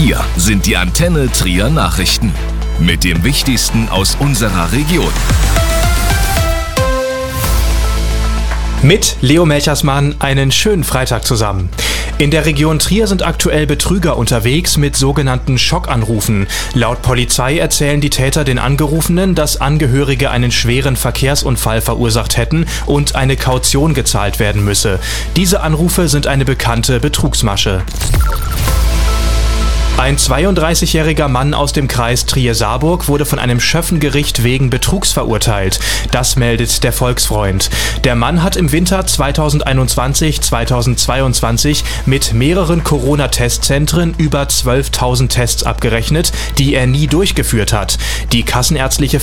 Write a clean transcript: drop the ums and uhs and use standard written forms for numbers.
Hier sind die Antenne Trier Nachrichten mit dem Wichtigsten aus unserer Region. Mit Leo Melchersmann einen schönen Freitag zusammen. In der Region Trier sind aktuell Betrüger unterwegs mit sogenannten Schockanrufen. Laut Polizei erzählen die Täter den Angerufenen, dass Angehörige einen schweren Verkehrsunfall verursacht hätten und eine Kaution gezahlt werden müsse. Diese Anrufe sind eine bekannte Betrugsmasche. Ein 32-jähriger Mann aus dem Kreis Trier-Saarburg wurde von einem Schöffengericht wegen Betrugs verurteilt. Das meldet der Volksfreund. Der Mann hat im Winter 2021/2022 mit mehreren Corona-Testzentren über 12.000 Tests abgerechnet, die er nie durchgeführt hat. Die kassenärztliche